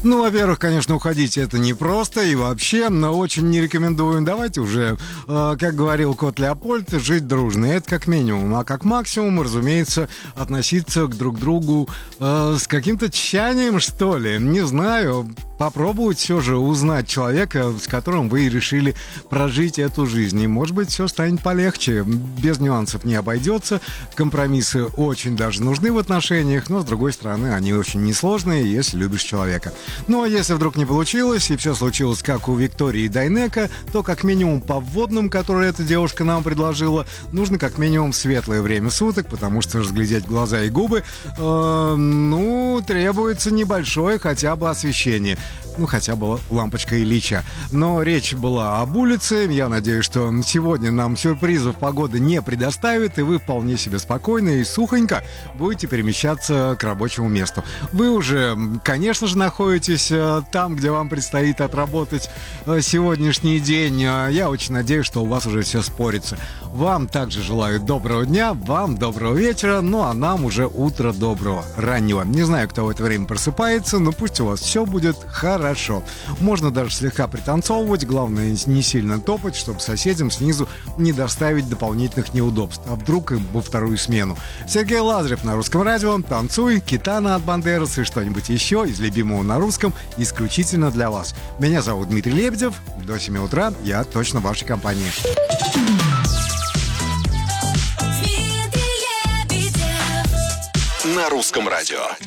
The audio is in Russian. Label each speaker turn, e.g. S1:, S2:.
S1: Ну, во-первых, конечно, уходить это непросто и вообще, но очень не рекомендую. Давайте уже, как говорил кот Леопольд, жить дружно. Это как минимум. А как максимум, разумеется, относиться к друг другу с каким-то тщанием, что ли. Не знаю. Попробовать все же узнать человека, с которым вы решили прожить эту жизнь. И, может быть, все станет полегче. Без нюансов не обойдется. Компромиссы очень даже нужны в отношениях, но, с другой стороны, они очень несложные, если любишь человека. Ну, а если вдруг не получилось, и все случилось, как у Виктории Дайнеко, то, как минимум, по вводным, которые эта девушка нам предложила, нужно как минимум светлое время суток, потому что разглядеть глаза и губы, требуется небольшое хотя бы освещение. Ну, хотя бы лампочка Ильича. Но речь была об улице. Я надеюсь, что сегодня нам сюрпризов погода не предоставит, и вы вполне себе спокойно и сухонько будете перемещаться к рабочему месту. Вы уже, конечно же, находитесь там, где вам предстоит отработать сегодняшний день. Я очень надеюсь, что у вас уже все спорится. Вам также желаю доброго дня, вам доброго вечера, ну а нам уже утро доброго, раннего. Не знаю, кто в это время просыпается, но пусть у вас все будет хорошо. Можно даже слегка пританцовывать, главное не сильно топать, чтобы соседям снизу не доставить дополнительных неудобств. А вдруг и во вторую смену. Сергей Лазарев на Русском радио. Танцуй, Китана от Бандерас и что-нибудь еще из любимого на русском исключительно для вас. Меня зовут Дмитрий Лебедев. До 7 утра я точно в вашей компании.
S2: На Русском радио.